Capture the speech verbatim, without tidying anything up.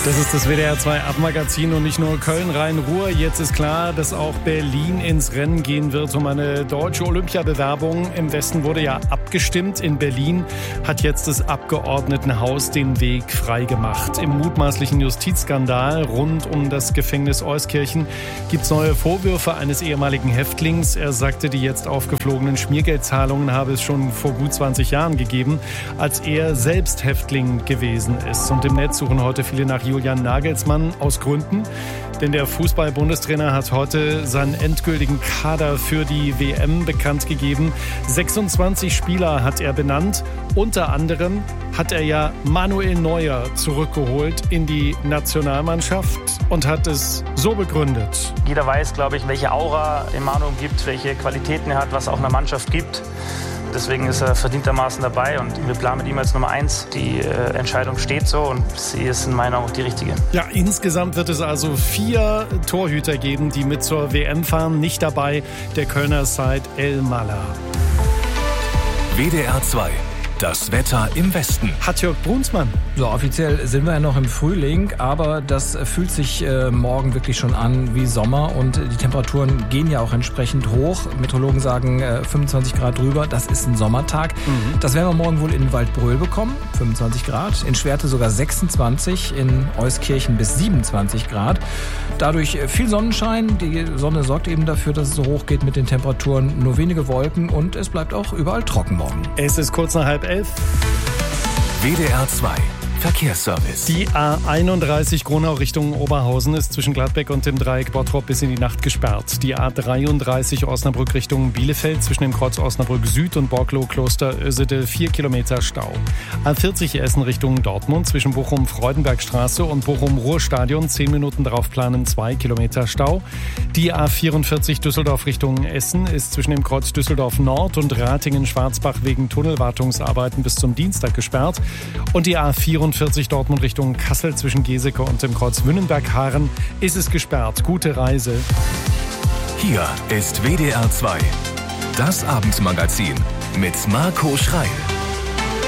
Das ist das W D R zwei Abendmagazin und nicht nur Köln, Rhein-Ruhr. Jetzt ist klar, dass auch Berlin ins Rennen gehen wird um eine deutsche Olympiabewerbung. Im Westen wurde ja abgestimmt. In Berlin hat jetzt das Abgeordnetenhaus den Weg freigemacht. Im mutmaßlichen Justizskandal rund um das Gefängnis Euskirchen gibt es neue Vorwürfe eines ehemaligen Häftlings. Er sagte, die jetzt aufgeflogenen Schmiergeldzahlungen habe es schon vor gut zwanzig Jahren gegeben, als er selbst Häftling gewesen ist. Und im Netz suchen heute viele nach Julian Nagelsmann aus Gründen. Denn der Fußball-Bundestrainer hat heute seinen endgültigen Kader für die W M bekannt gegeben. sechsundzwanzig Spieler hat er benannt. Unter anderem hat er ja Manuel Neuer zurückgeholt in die Nationalmannschaft und hat es so begründet. Jeder weiß, glaube ich, welche Aura Manu gibt, welche Qualitäten er hat, was auch einer Mannschaft gibt. Deswegen ist er verdientermaßen dabei und wir planen mit ihm als Nummer eins. Die äh, Entscheidung steht so und sie ist in meiner Meinung auch die richtige. Ja, insgesamt wird es also vier Torhüter geben, die mit zur W M fahren. Nicht dabei der Kölner Said El-Mallah. W D R zwei. Das Wetter im Westen. Hat-Jörg Brunsmann. So, offiziell sind wir ja noch im Frühling, aber das fühlt sich äh, morgen wirklich schon an wie Sommer und die Temperaturen gehen ja auch entsprechend hoch. Meteorologen sagen äh, fünfundzwanzig Grad drüber, das ist ein Sommertag. Mhm. Das werden wir morgen wohl in Waldbröl bekommen, fünfundzwanzig Grad. In Schwerte sogar sechsundzwanzig, in Euskirchen bis siebenundzwanzig Grad. Dadurch viel Sonnenschein, die Sonne sorgt eben dafür, dass es so hoch geht mit den Temperaturen. Nur wenige Wolken und es bleibt auch überall trocken morgen. Es ist kurz nach halb elf. W D R zwei Verkehrsservice. Die A einunddreißig Gronau Richtung Oberhausen ist zwischen Gladbeck und dem Dreieck Bottrop bis in die Nacht gesperrt. Die A dreiunddreißig Osnabrück Richtung Bielefeld zwischen dem Kreuz Osnabrück Süd und Borklow Kloster Ösede vier Kilometer Stau. A vierzig Essen Richtung Dortmund zwischen Bochum-Freudenbergstraße und Bochum-Ruhrstadion zehn Minuten darauf planen zwei Kilometer Stau. Die A vierundvierzig Düsseldorf Richtung Essen ist zwischen dem Kreuz Düsseldorf Nord und Ratingen-Schwarzbach wegen Tunnelwartungsarbeiten bis zum Dienstag gesperrt. Und die A vierundvierzig Dortmund Richtung Kassel zwischen Geseke und dem Kreuz Wünnenberg-Haaren ist es gesperrt. Gute Reise. Hier ist W D R zwei. Das Abendmagazin mit Marco Schreil.